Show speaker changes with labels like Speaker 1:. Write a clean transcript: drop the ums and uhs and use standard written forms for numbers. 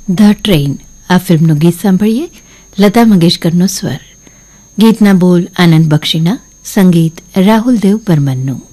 Speaker 1: The train આ ફિલ્મનું ગીત સાંભળીએ. લતા મંગેશકરનો સ્વર, ગીતના બોલ આનંદ બક્ષીના, સંગીત રાહુલ દેવ બર્મનનું.